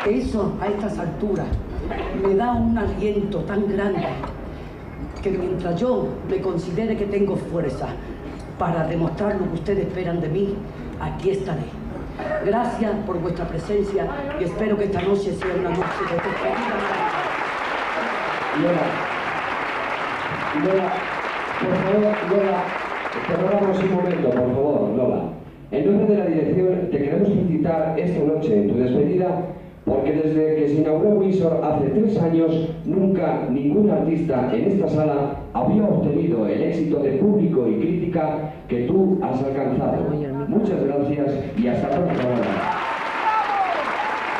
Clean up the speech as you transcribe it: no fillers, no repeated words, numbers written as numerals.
Eso, a estas alturas, me da un aliento tan grande que mientras yo me considere que tengo fuerza para demostrar lo que ustedes esperan de mí, aquí estaré. Gracias por vuestra presencia y espero que esta noche sea una noche de despedida. Lola, por favor, Lola, perdónanos un momento, por favor, Lola. En nombre de la dirección te queremos felicitar esta noche en tu despedida, porque desde que se inauguró Windsor hace 3 años, nunca ningún artista en esta sala había obtenido el éxito de público y crítica que tú has alcanzado. Muchas gracias y hasta pronto.